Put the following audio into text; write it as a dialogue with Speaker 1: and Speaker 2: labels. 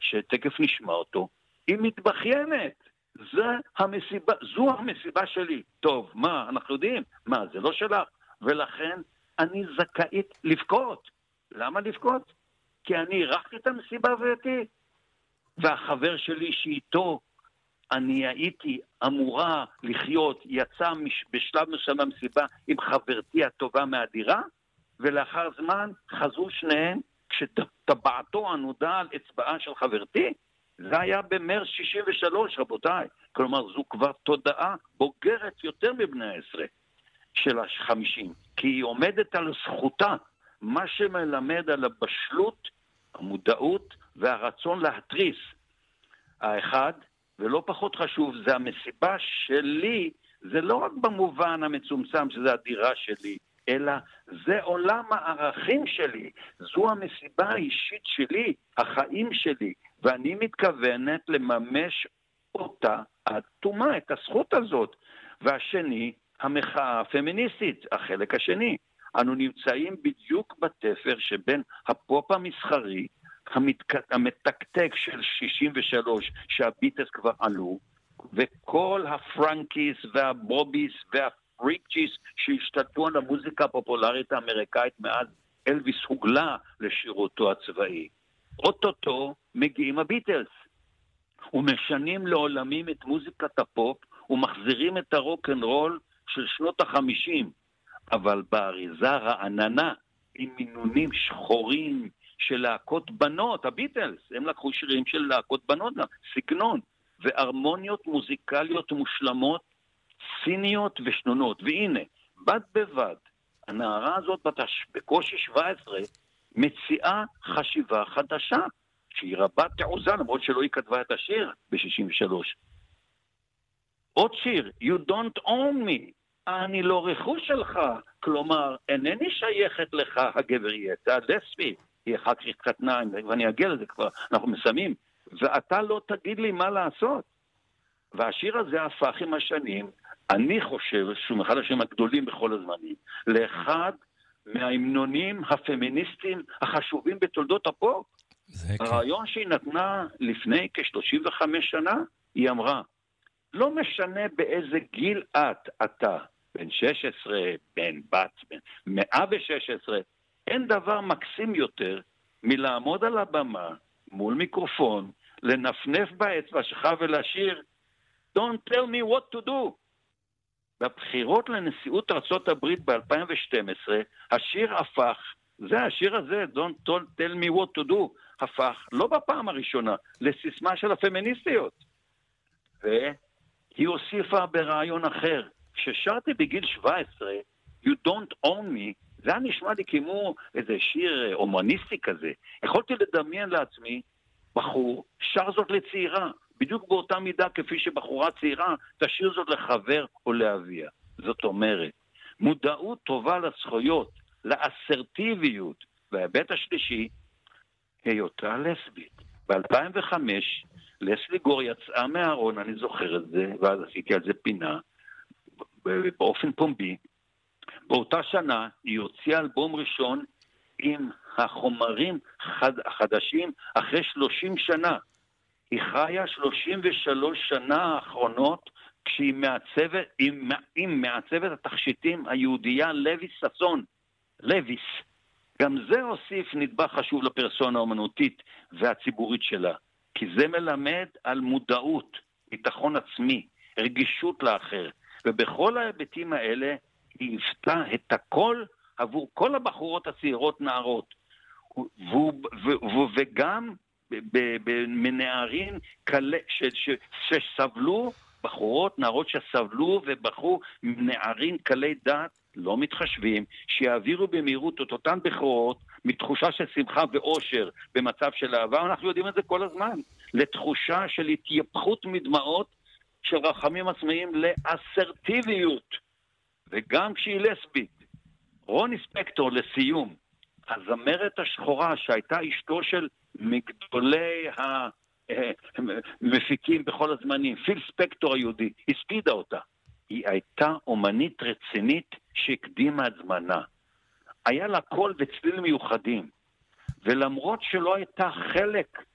Speaker 1: שתקף נשמע אותו, היא מתבחיינת. זו המסיבה שלי. טוב, מה, אנחנו יודעים? מה, זה לא שלך? ולכן אני זכאית לבכות. למה לבכות? כי אני ערכתי את המסיבה ואיתי. והחבר שלי שאיתו אני הייתי אמורה לחיות, יצא בשלב מסוים המסיבה עם חברתי הטובה מהדירה, ולאחר זמן חזרו שניהם, כשטבעתו הנודע על אצבעה של חברתי, זה היה במרס 63, רבותיי. כלומר, זו כבר תודעה בוגרת יותר מבני העשרה של ה-50, כי היא עומדת על זכותה, מה שמלמד על הבשלות, המודעות והרצון להתריס. האחד, ולא פחות חשוב, זה המסיבה שלי, זה לא רק במובן המצומצם שזה הדירה שלי, אלא זה עולם הערכים שלי, זו המסיבה האישית שלי, החיים שלי, ואני מתכוונת לממש אותה עד תומה, את הזכות הזאת. והשני, המחאה הפמיניסטית, החלק השני. אנו נמצאים בדיוק בתפר שבין הפופ המסחרי, המתקתק של 63 שהביטלס כבר עלו, וכל הפרנקיס והבוביס והפריקצ'יס שהשתלטו על המוזיקה הפופולרית האמריקאית מאז אלוויס הוגלה לשירותו הצבאי. אוטוטו מגיעים הביטלס ומשנים לעולמים את מוזיקת הפופ ומחזירים את הרוק-אנד-רול של שנות ה-50, אבל באריזה רעננה עם מינונים שחורים של להקות בנות. הביטלס, הם לקחו שירים של להקות בנות, סגנון, והרמוניות מוזיקליות מושלמות, סיניות ושנונות. והנה, בד בבד, הנערה הזאת בקושי 17, מציעה חשיבה חדשה, שהיא רבת תעוזה, למרות שלא היא כתבה את השיר ב-63. עוד שיר, You Don't Own Me, אני לא רכוש שלך, כלומר, אינני שייכת לך הגברית, הלסבי, היא אחר כך קטנה, ואני אגיע לזה כבר, אנחנו מסיימים, ואתה לא תגיד לי מה לעשות. והשיר הזה הפך עם השנים, אני חושב שהוא אחד השם הגדולים בכל הזמנים, לאחד מההמנונים הפמיניסטיים החשובים בתולדות הפופ. הרעיון שהיא נתנה לפני כ-35 שנה, היא אמרה, לא משנה באיזה גיל אתה, בן 16, בן בת, בן 116, אין דבר מקסים יותר מלעמוד על הבמה, מול מיקרופון, לנפנף באצבע שלך ולשיר, Don't tell me what to do. בבחירות לנשיאות ארצות הברית ב-2012, השיר הפך, זה השיר הזה, Don't tell me what to do, הפך, לא בפעם הראשונה, לסיסמה של הפמיניסטיות. והיא הוסיפה ברעיון אחר, כששרתי בגיל 17, You don't own me, זה היה נשמע לי כמו איזה שיר הומניסטי כזה. יכולתי לדמיין לעצמי, בחור, שר זאת לצעירה, בדיוק באותה מידה כפי שבחורה צעירה תשאיר זאת לחבר או לאביה. זאת אומרת, מודעות טובה לזכויות, לאסרטיביות, וההיבט השלישי, היותה לסבית. ב-2005, לסלי גור יצאה מהארון, אני זוכר את זה, ואז עשיתי על זה פינה, באופן פומבי. באותה שנה היא הוציאה אלבום ראשון עם החומרים החדשים אחרי 30 שנה. היא חיה 33 שנה האחרונות כשהיא מעצבת התכשיטים היהודייה לויס ססון. לויס. גם זה הוסיף נדבך חשוב לפרסונה האמנותית והציבורית שלה. כי זה מלמד על מודעות, ביטחון עצמי, רגישות לאחר. ובכל ההיבטים האלה היא הפתה את הכל עבור כל הבחורות הצעירות נערות. וגם מנערים שסבלו, בחורות, נערות שסבלו ובחרו נערים קלי דת, לא מתחשבים, שיעבירו במהירות את אותן בחורות מתחושה של שמחה ואושר במצב של אהבה, אנחנו יודעים את זה כל הזמן, לתחושה של התייפחות מדמעות של רחמים עצמאיים לאסרטיביות, וגם כשהיא לסבית. רוני ספקטור לסיום, הזמרת השחורה שהייתה אשתו של מגדולי המפיקים בכל הזמנים, פיל ספקטור היהודי, הספידה אותה. היא הייתה אומנית רצינית שהקדימה את זמנה. היה לה קול וצליל מיוחדים, ולמרות שלא הייתה חלק